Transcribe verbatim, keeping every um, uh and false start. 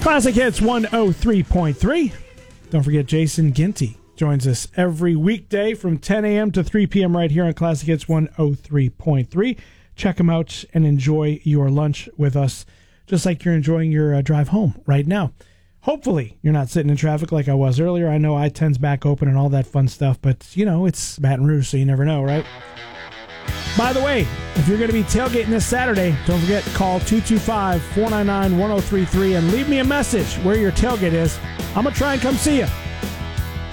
Classic Hits one oh three point three. Don't forget Jason Ginty joins us every weekday from ten a.m. to three p.m. right here on Classic Hits one oh three point three. Check him out and enjoy your lunch with us, just like you're enjoying your uh, drive home right now. Hopefully, you're not sitting in traffic like I was earlier. I know I ten's back open and all that fun stuff, but, you know, it's Baton Rouge, so you never know, right? By the way, if you're going to be tailgating this Saturday, don't forget, call two two five, four nine nine, one oh three three and leave me a message where your tailgate is. I'm going to try and come see you.